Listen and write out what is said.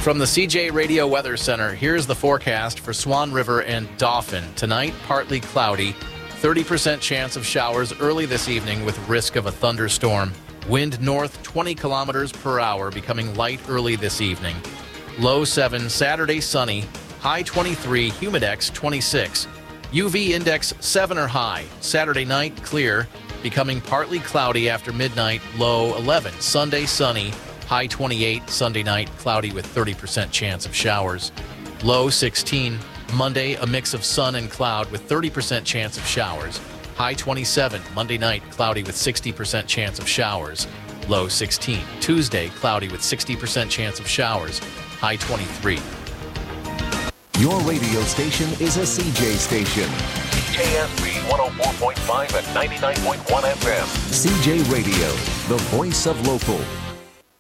From the CJ Radio Weather Center, here's the forecast for Swan River and Dauphin. Tonight, partly cloudy, 30% chance of showers early this evening with risk of a thunderstorm. Wind north 20 kilometers per hour, becoming light early this evening. Low 7, Saturday sunny, high 23, humidex 26. UV index 7 or high. Saturday night clear, becoming partly cloudy after midnight, low 11. Sunday sunny, high 28. Sunday night cloudy with 30% chance of showers. Low 16. Monday a mix of sun and cloud with 30% chance of showers. High 27. Monday night cloudy with 60% chance of showers. Low 16. Tuesday cloudy with 60% chance of showers. High 23. Your radio station is a CJ station. CJSB 104.5 and 99.1 FM. CJ Radio, the voice of local.